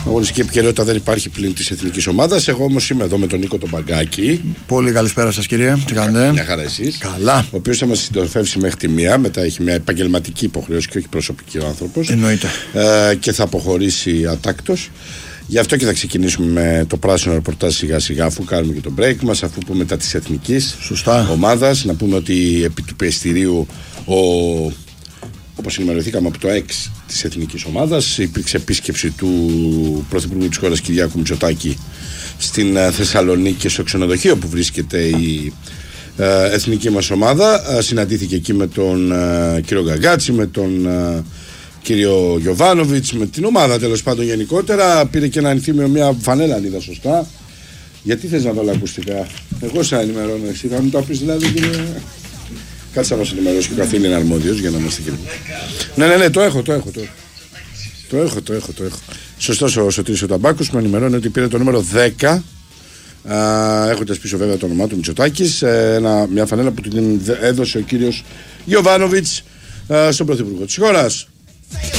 Αγωνιστική επικαιρότητα δεν υπάρχει πλην της εθνικής ομάδας. Εγώ όμως είμαι εδώ με τον Νίκο τον Μπαγκάκη. Πολύ καλησπέρα σας, κύριε. Τι κάνετε? Μια χαρά εσείς. Καλά. Ο οποίος θα μας συντροφεύσει μέχρι τη 1. Μετά έχει μια επαγγελματική υποχρέωση και όχι προσωπική ο άνθρωπος. Εννοείται. Και θα αποχωρήσει ατάκτος. Γι' αυτό και θα ξεκινήσουμε με το πράσινο ρεπορτάζ σιγά σιγά, αφού κάνουμε και το break μας, αφού πούμε τα της εθνικής ομάδας. Να πούμε ότι επί του πιεστηρίου, όπως ενημερωθήκαμε από το ex της εθνικής ομάδας, υπήρξε επίσκεψη του Πρωθυπουργού της χώρας Κυριάκου Μητσοτάκη στην Θεσσαλονίκη και στο ξενοδοχείο που βρίσκεται η εθνική μας ομάδα. Συναντήθηκε εκεί με τον κύριο Γκαγκάτση, με τον κύριο Γιοβάνοβιτς, με την ομάδα τέλος πάντων γενικότερα. Πήρε και ένα ενθύμιο, μια φανέλα αν είδα σωστά. Γιατί θες να βάλω ακουστικά? Εγώ σε ενημερώνω, εσύ θα μου το πεις δηλαδή, κύριε? Κάτσε να μας ενημερώσει και ο καθήλυν αρμόδιος για να είμαστε κύριοι. Ναι, το έχω. Σωστός ο Σωτήρης ο Ταμπάκος με ενημερώνει ότι πήρε το νούμερο 10, έχοντας πίσω βέβαια το όνομά του Μητσοτάκης, μια φανέλα που την έδωσε ο κύριος Γιοβάνοβιτς στον Πρωθυπουργό της χώρας.